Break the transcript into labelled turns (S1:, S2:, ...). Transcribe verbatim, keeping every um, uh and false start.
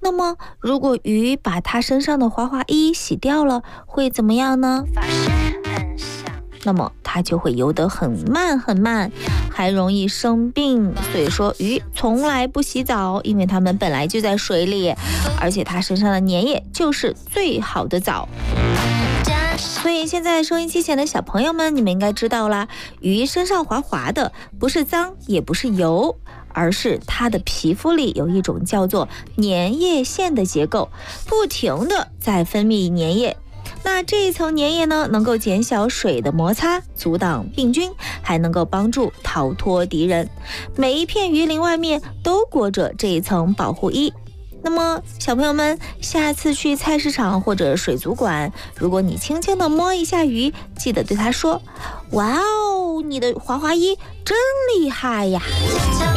S1: 那么如果鱼把它身上的滑滑衣洗掉了，会怎么样呢？那么它就会游得很慢很慢，还容易生病。所以说鱼从来不洗澡，因为它们本来就在水里，而且它身上的粘液就是最好的澡。所以现在收音机前的小朋友们，你们应该知道啦，鱼身上滑滑的不是脏也不是油，而是它的皮肤里有一种叫做粘液腺的结构，不停的在分泌粘液。那这一层粘液呢，能够减小水的摩擦，阻挡病菌，还能够帮助逃脱敌人。每一片鱼鳞外面都裹着这一层保护衣。那么小朋友们，下次去菜市场或者水族馆，如果你轻轻地摸一下鱼，记得对它说：哇哦，你的滑滑衣真厉害呀！